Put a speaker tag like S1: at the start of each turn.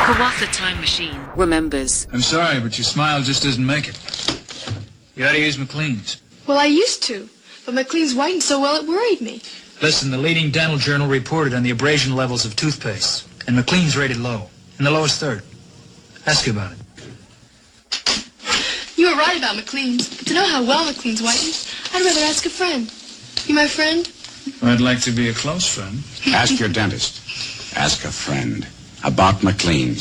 S1: Kawatha Time Machine remembers.
S2: I'm sorry, but your smile just doesn't make it. You ought to use McLean's.
S3: Well, I used to, but McLean's whitened so well it worried me.
S2: Listen, the leading dental journal reported on the abrasion levels of toothpaste, and McLean's rated low, in the lowest third. Ask you about it.
S3: You were right about McLean's, but to know how well McLean's whitens, I'd rather ask a friend. You my friend?
S2: I'd like to be a close friend.
S4: Ask your dentist. Ask a friend about McLean's.